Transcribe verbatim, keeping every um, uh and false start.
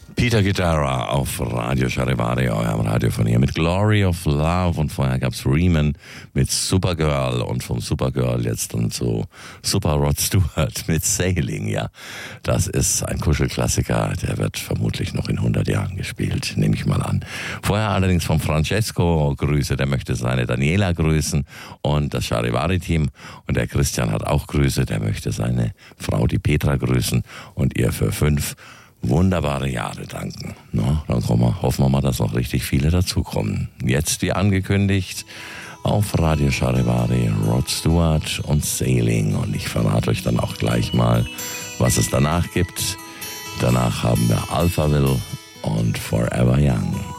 Peter Guitarra auf Radio Charivari, eurem Radio von hier mit Glory of Love, und vorher gab's Riemann mit Supergirl, und vom Supergirl jetzt dann zu Super Rod Stewart mit Sailing. Ja, das ist ein Kuschelklassiker, der wird vermutlich noch in hundert Jahren gespielt, nehme ich mal an. Vorher allerdings von Francesco Grüße, der möchte seine Daniela grüßen und das Charivari-Team, und der Christian hat auch Grüße, der möchte seine Frau, die Petra, grüßen und ihr für fünf wunderbare Jahre danken. Na, dann kommen wir, hoffen wir mal, dass noch richtig viele dazukommen. Jetzt, wie angekündigt, auf Radio Charivari, Rod Stewart und Sailing. Und ich verrate euch dann auch gleich mal, was es danach gibt. Danach haben wir Alphaville und Forever Young.